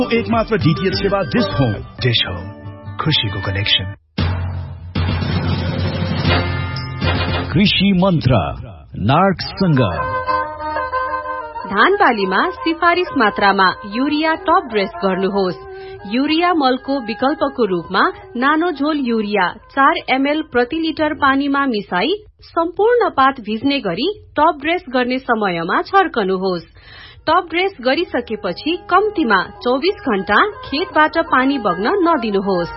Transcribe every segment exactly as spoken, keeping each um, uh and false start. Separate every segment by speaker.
Speaker 1: एकमात्र डीटीएच सेवा dish home. Dish home, खुशीको कनेक्सन। कृषि मन्त्र नार्कसँग
Speaker 2: धान बालीमा सिफारिस मात्रामा युरिया टप ड्रेस गर्नुहोस्। युरिया मलको विकल्पको रूपमा नानो झोल युरिया चार एमएल प्रति लिटर पानीमा मिसाई सम्पूर्ण पात भिज्ने गरी टप ड्रेस गर्ने समयमा छर्कनुहोस्। टप ड्रेस गरिसकेपछि कम्तीमा चौबीस घण्टा खेतबाट पानी बग्न नदिनुहोस्।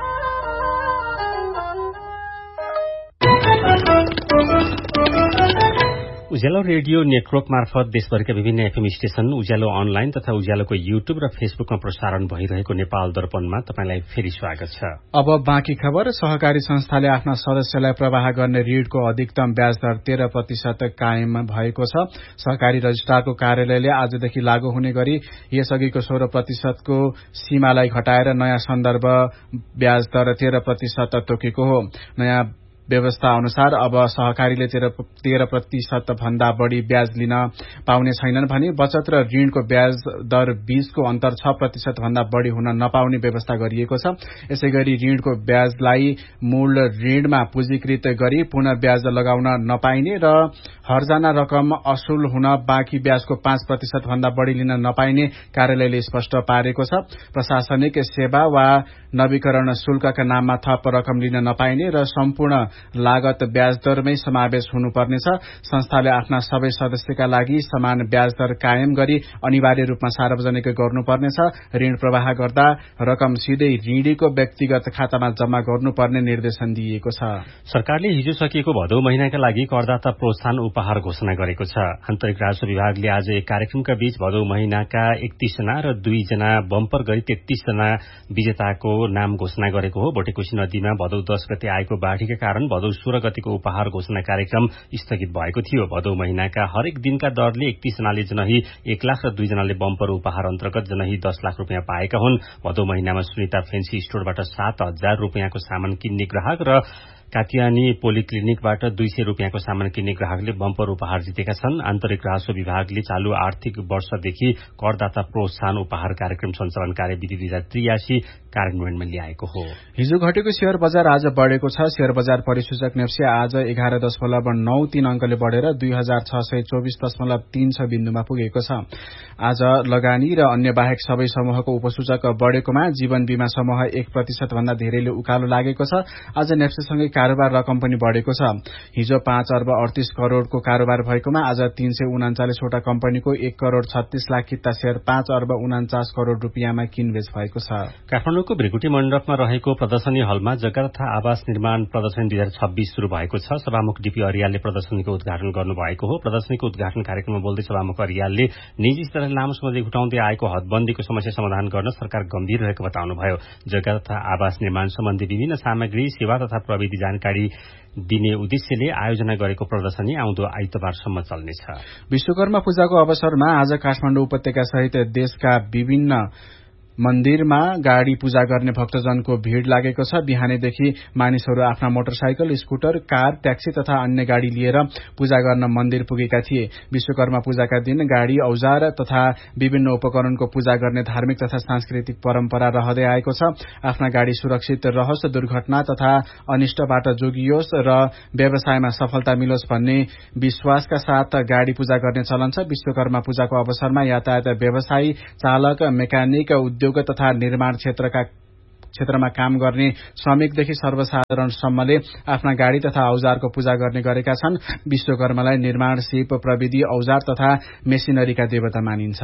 Speaker 3: उज्यालो रेडियो नेटवर्क मार्फत देशभरिका विभिन्न एफएम स्टेशन, उज्यालो अनलाइन तथा उज्यालोको युट्युब र फेसबुकमा प्रसारण भइरहेको नेपाल दर्पणमा तपाईलाई फेरि स्वागत छ।
Speaker 4: अब बाँकी खबर। सहकारी संस्थाले आफ्ना सदस्यलाई प्रवाह गर्ने ऋणको अधिकतम ब्याज दर तेह्र प्रतिशत कायम भएको छ। सहकारी रजिस्ट्रारको कार्यालयले आजदेखि लागू हुने गरी यसअघिको सोह्र प्रतिशतको सीमालाई घटाएर नयाँ सन्दर्भ ब्याज दर तेह्र प्रतिशत तोकेको हो। नयाँ व्यवस्था अनुसार अब सहकारीले तेह्र प्रतिशत भन्दा बढ़ी ब्याज लिन पाउने छैनन् भने बचत र ऋणको ब्याज दर बीचको अन्तर छ प्रतिशत भन्दा बढ़ी हुन नपाउने व्यवस्था गरिएको छ। यसैगरी ऋणको ब्याजलाई मूल ऋणमा पूंजीकृत गरी पुनः ब्याज लगाउन नपाइने र हर्जाना रकम असुल हुन बाँकी ब्याजको पाँच प्रतिशत भन्दा बढ़ी लिन नपाइने कार्यालयले स्पष्ट पारेको छ। प्रशासनिक सेवा वा नवीकरण शुल्कका नाममा थप रकम लिन नपाइने र सम्पूर्ण लागत ब्याज दरमै समावेश हुनुपर्नेछ। संस्थाले आफ्ना सबै सदस्यका लागि समान ब्याज दर कायम गरी अनिवार्य रूपमा सार्वजनिक गर्नुपर्नेछ। ऋण प्रवाह गर्दा रकम सिधै ऋणीको व्यक्तिगत खातामा जम्मा गर्नुपर्ने निर्देशन दिइएको छ।
Speaker 3: सरकारले हिजो सकिएको भदौ महिनाका लागि करदाता प्रोत्साहन उपहार घोषणा गरेको छ। आन्तरिक राजस्व विभागले आज एक कार्यक्रमका बीच भदौ महिनाका एकतीस जना र दुई जना बम्पर गरी तेत्तीस जना विजेताको नाम घोषणा गरेको हो। भोटेकोशी नदीमा भदौ दस गते आएको बाढ़ीका कारण भदौ सोह्र गतिको उपहार घोषणा कार्यक्रम स्थगित भएको थियो। भदौ महिनाका हरेक दिनका दरले एकतीस जनाले जनही एक लाख र दुई जनाले बम्पर उपहार अन्तर्गत जनही दस लाख रूपियाँ पाएका हुन्। भदौ महिनामा सुनिता फेन्सी स्टोरबाट सात हजार रूपियाँको सामान किन्ने ग्राहक र कातियानी पोलिक्लिनिकबाट दुई सय रूपियाँको सामान किन्ने ग्राहकले बम्पर उपहार जितेका छन्। आन्तरिक राजस्व विभागले चालू आर्थिक वर्षदेखि करदाता प्रोत्साहन उपहार कार्यक्रम सञ्चालन कार्यविधि दुई हजार त्रियासी कार्यान्वयनमा ल्याएको हो।
Speaker 4: हिजो घटेको शेयर बजार आज बढ़ेको छ। शेयर बजार परिसूचक नेप्से आज एघार दशमलव नौ तीन अंकले बढ़ेर दुई हजार छ सय चौबिस दशमलव तीन छ बिन्दुमा पुगेको छ। आज लगानी र अन्य बाहेक सबै समूहको उपसूचक बढ़ेकोमा जीवन बीमा समूह एक प्रतिशत भन्दा धेरैले उकालो लागेको छ। आज नेप्सेसँगै कारोबार रकम पनि बढ़ेको छ। हिजो पाँच अर्ब अडतीस करोड़को कारोबार भएकोमा आज तीन सय उनाचालिसवटा कम्पनीको एक करोड़ छत्तीस लाख किता शेयर पाँच अर्ब उनाचास करोड़ रूपियाँमा किनबेच भएको छ।
Speaker 3: काठमाडौँको भृकुटी मण्डपमा रहेको प्रदर्शनी हलमा जग्गा तथा आवास निर्माण प्रदर्शनी दुई हजार छब्बीस शुरू भएको छ। सभामुख डीपी अरियालले प्रदर्शनीको उद्घाटन गर्नुभएको हो। प्रदर्शनीको उद्घाटन कार्यक्रममा बोल्दै सभामुख अरियालले निजी स्तरले लामो समयदेखि उठाउँदै आएको हदबन्दीको समस्या समाधान गर्न सरकार गम्भीर रहेको बताउनुभयो। जग्गा तथा आवास निर्माण सम्बन्धी विभिन्न सामग्री, सेवा तथा प्रविधि जानकारी दिने उद्देश्यले आयोजना गरेको प्रदर्शनी आउँदो आइतबारसम्म चल्नेछ।
Speaker 4: विश्वकर्मा पूजाको अवसरमा आज काठमाडौँ उपत्यका सहित देशका विभिन्न मन्दिरमा गाड़ी पूजा गर्ने भक्तजनको भीड़ लागेको छ। बिहानैदेखि मानिसहरू आफ्ना मोटरसाइकल, स्कुटर, कार, ट्याक्सी तथा अन्य गाड़ी लिएर पूजा गर्न मन्दिर पुगेका थिए। विश्वकर्मा पूजाका दिन गाड़ी, औजार तथा विभिन्न उपकरणको पूजा गर्ने धार्मिक तथा सांस्कृतिक परम्परा रहँदै आएको छ। आफ्ना गाड़ी सुरक्षित रहोस्, दुर्घटना तथा अनिष्टबाट जोगियोस् र व्यवसायमा सफलता मिलोस् भन्ने विश्वासका साथ गाड़ी पूजा गर्ने चलन छ। विश्वकर्मा पूजाको अवसरमा यातायात व्यवसायी, चालक, मेकानिक, उद्योग तथा निर्माण क्षेत्रका क्षेत्रमा काम गर्ने श्रमिकदेखि सर्वसाधारणसम्मले आफ्ना गाड़ी तथा औजारको पूजा गर्ने गरेका छन्। विश्वकर्मालाई निर्माण, शिल्प, प्रविधि, औजार तथा मेसिनरीका देवता मानिन्छ।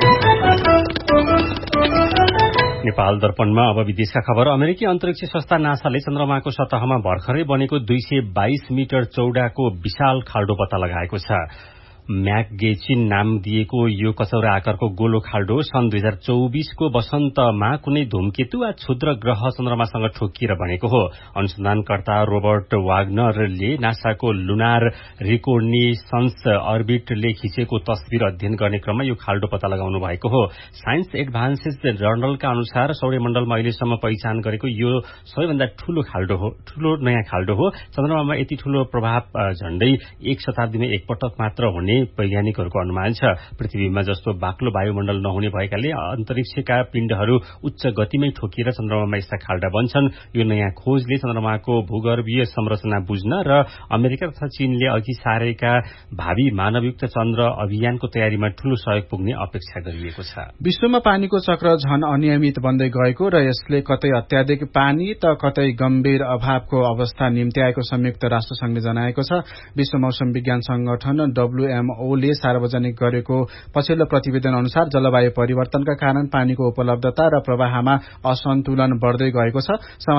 Speaker 3: नेपाल दर्पणमा अब विदेशका खबर। अमेरिकी अन्तरिक्ष संस्था नासाले चन्द्रमाको सतहमा भर्खरै बनेको दुई सय बाइस मिटर चौडाको विशाल खाल्डो पत्ता लगाएको छ। म्याकगेचिन नाम दिएको यो कचौरा आकारको गोलो खाल्डो सन् दुई हजार चौबीसको वसन्तमा कुनै धूमकेतु वा क्षुद्र ग्रह चन्द्रमासँग ठोकिएर बनेको हो। अनुसन्धानकर्ता रोबर्ट वाग्नरले नासाको लुनार रिकोर्निसन्स अर्बिटले खिचेको तस्बिर अध्ययन गर्ने क्रममा यो खाल्डो पत्ता लगाउनु भएको हो। साइन्स एडभान्सेस जर्नलका अनुसार सौर्यमण्डलमा अहिलेसम्म पहिचान गरेको यो सबैभन्दा ठूलो खाल्डो हो ठूलो नयाँ खाल्डो हो। चन्द्रमामा यति ठूलो प्रभाव झण्डै एक शताब्दीमा एकपटक मात्र हुने वैज्ञानिकहरूको अनुमान छ। पृथ्वीमा जस्तो बाक्लो वायुमण्डल नहुने भएकाले अन्तरिक्षका पिण्डहरू उच्च गतिमै ठोकिएर चन्द्रमामा यस्ता खाल्डा बन्छन्। यो नयाँ खोजले चन्द्रमाको भूगर्भीय संरचना बुझ्न र अमेरिका तथा चीनले अघि सारेका भावी मानवयुक्त चन्द्र अभियानको तयारीमा ठूलो सहयोग पुग्ने अपेक्षा गरिएको छ।
Speaker 4: विश्वमा पानीको चक्र झन अनियमित बन्दै गएको र यसले कतै अत्याधिक पानी त कतै गम्भीर अभावको अवस्था निम्त्याएको संयुक्त राष्ट्र संघले जनाएको छ। विश्व मौसम विज्ञान संगठन डब्ल्यूएमओ ले सार्वजनिक गरेको पछिल्लो प्रतिवेदन अनुसार जलवायु परिवर्तनका कारण पानीको उपलब्धता र प्रवाहमा असन्तुलन बढ्दै गएको छ।